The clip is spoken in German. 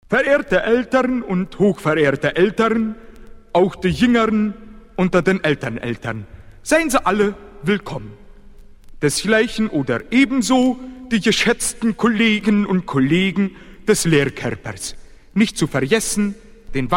Verehrte Eltern und hochverehrte Eltern, auch die Jüngeren unter den Elterneltern, seien Sie alle willkommen. Desgleichen oder ebenso die geschätzten Kollegen und Kollegen des Lehrkörpers. Nicht zu vergessen, den